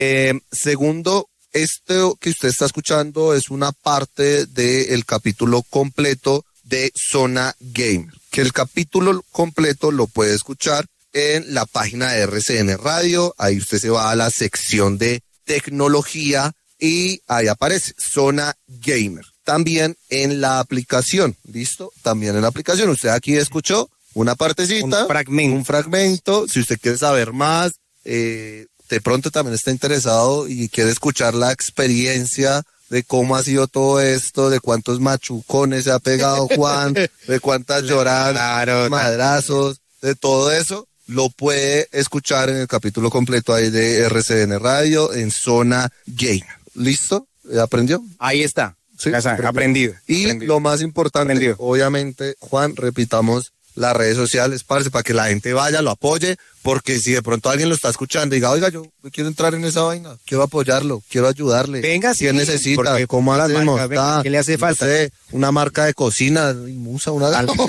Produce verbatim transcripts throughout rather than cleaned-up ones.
Eh, segundo, esto que usted está escuchando es una parte del capítulo completo de Zona Gamer, que el capítulo completo lo puede escuchar en la página de R C N Radio. Ahí usted se va a la sección de tecnología y ahí aparece Zona Gamer. También en la aplicación, ¿listo? También en la aplicación. Usted aquí escuchó una partecita, un fragmento. Un fragmento. Si usted quiere saber más, eh, de pronto también está interesado y quiere escuchar la experiencia de cómo ha sido todo esto, de cuántos machucones se ha pegado Juan, de cuántas lloradas, claro, madrazos, de todo eso, lo puede escuchar en el capítulo completo ahí de R C N Radio en Zona Gamer. ¿Listo? ¿Aprendió? Ahí está. Sí, ya sabe, aprendido. Y aprendido. lo más importante, aprendido. obviamente, Juan, repitamos las redes sociales, parce, para que la gente vaya, lo apoye, porque si de pronto alguien lo está escuchando y diga, oiga, yo quiero entrar en esa vaina, quiero apoyarlo, quiero ayudarle. Venga, ¿Qué sí, necesita? ¿Cómo hacemos? Marcas, venga, ¿qué le hace falta? No sé, una marca de cocina, Musa, una, no,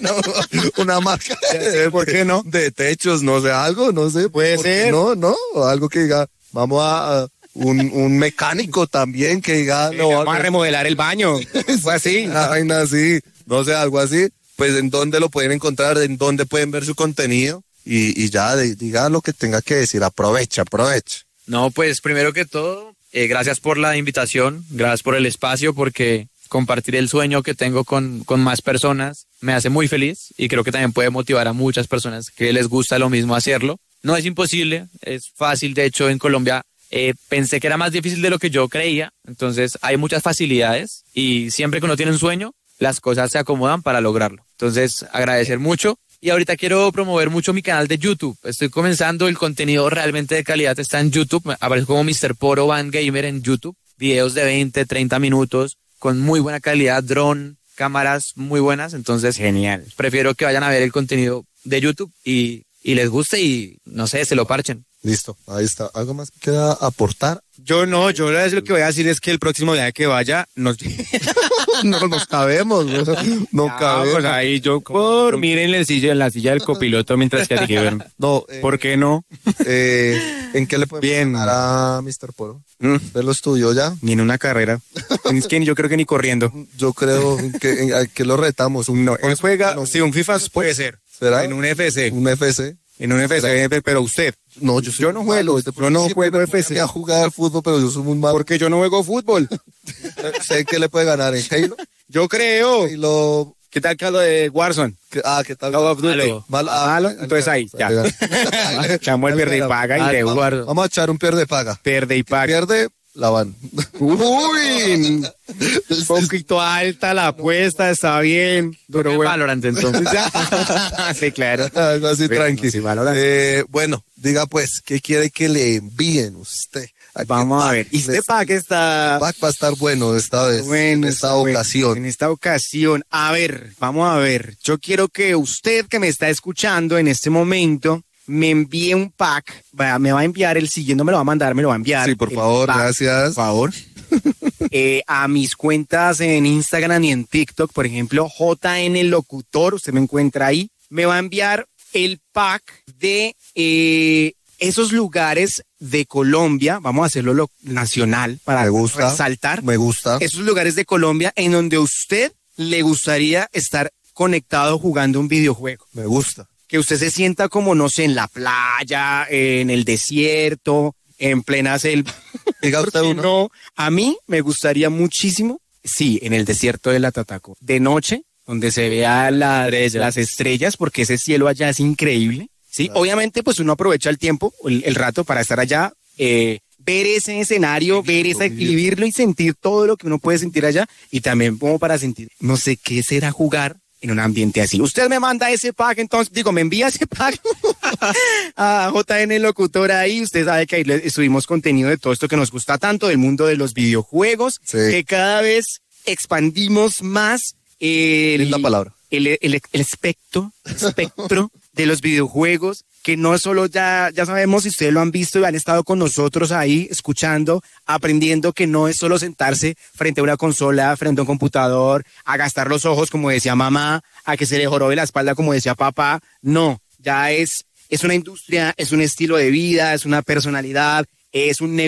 una marca de, ¿por qué no? De techos, no sé, algo, no sé. Puede ser. No, no, algo que diga, vamos a... a Un, un mecánico también que diga, sí, no, vamos a remodelar el baño. Fue así. Una vaina así, no sé, algo así. Pues en dónde lo pueden encontrar, en dónde pueden ver su contenido y, y ya de, diga lo que tenga que decir, aprovecha, aprovecha. No, pues primero que todo, eh, gracias por la invitación, gracias por el espacio, porque compartir el sueño que tengo con, con más personas me hace muy feliz y creo que también puede motivar a muchas personas que les gusta lo mismo hacerlo. No es imposible, es fácil, de hecho en Colombia Eh, pensé que era más difícil de lo que yo creía, entonces hay muchas facilidades y siempre que uno tiene un sueño, las cosas se acomodan para lograrlo. Entonces, agradecer mucho y ahorita quiero promover mucho mi canal de YouTube. Estoy comenzando, el contenido realmente de calidad está en YouTube, aparece como mister Poro Van Gamer en YouTube, videos de veinte, treinta minutos con muy buena calidad, dron, cámaras muy buenas, entonces genial. Prefiero que vayan a ver el contenido de YouTube y, y les guste y no sé, se lo parchen. Listo, ahí está. ¿Algo más que queda aportar? Yo no, yo lo que voy a decir es que el próximo viaje que vaya nos... no nos cabemos, no, no ah, cabemos. Pues ahí yo por miren en la silla, en la silla del copiloto mientras que arriben. No, eh, ¿por qué no? Eh, ¿En qué le podemos Bien. ganar a mister Poro? ¿Mm? ¿Usted lo estudió ya? Ni en una carrera. Es que yo creo que ni corriendo. Yo creo que en, en, que lo retamos. Un, no, él juega, no, sí, un FIFA puede ser. ¿Será? En un F C. Un F C. En un F C, pero usted. No, yo, yo no juego, yo no juego F C. Voy a jugar fútbol, pero yo soy muy malo. Porque yo no juego fútbol. ¿Sé que le puede ganar en Halo? Yo creo. Halo... ¿Qué tal que lo de Warzone? Ah, ¿qué tal? Call of Duty. Malo. Malo. Ah, malo. Entonces ahí, ya. Echamos el pierde y paga y de guardo. Vamos a echar un pierde y paga. Pierde y paga. Pierde, la van. Uy, un poquito alta la apuesta, está bien. Pero bueno. Valorant entonces. Sí, claro. Algo así Pero, tranqui. Sí, Valorant. Eh, bueno, diga pues, ¿qué quiere que le envíen usted? Vamos a ver. Y este pack está... El pack va a estar bueno esta vez, bueno, en esta ocasión. Bueno, en esta ocasión. A ver, vamos a ver. Yo quiero que usted que me está escuchando en este momento me envíe un pack. Me va a enviar el siguiente, no me lo va a mandar, me lo va a enviar. Sí, por favor, pack, gracias. Por favor. eh, a mis cuentas en Instagram y en TikTok, por ejemplo, J N Locutor, usted me encuentra ahí. Me va a enviar el pack de... Eh, esos lugares de Colombia, vamos a hacerlo lo nacional para me gusta, resaltar. Me gusta. Esos lugares de Colombia en donde a usted le gustaría estar conectado jugando un videojuego. Me gusta. Que usted se sienta como, no sé, en la playa, en el desierto, en plena selva. Diga usted uno. No, a mí me gustaría muchísimo, sí, en el desierto de la Tatacoa. De noche, donde se vean la, las estrellas, porque ese cielo allá es increíble. Sí, claro. Obviamente pues uno aprovecha el tiempo, el, el rato para estar allá, eh, ver ese escenario, ver ese, vivirlo y sentir todo lo que uno puede sentir allá y también como para sentir, no sé qué será jugar en un ambiente así. Usted me manda ese pack, entonces, digo, me envía ese pack a J N Locutor ahí, usted sabe que ahí le subimos contenido de todo esto que nos gusta tanto, del mundo de los videojuegos, sí. Que cada vez expandimos más el, la palabra. el, el, el, el espectro, espectro de los videojuegos, que no solo ya, ya sabemos, si ustedes lo han visto y han estado con nosotros ahí, escuchando, aprendiendo que no es solo sentarse frente a una consola, frente a un computador, a gastar los ojos, como decía mamá, a que se le jorobe la espalda, como decía papá. No, ya es, es una industria, es un estilo de vida, es una personalidad, es un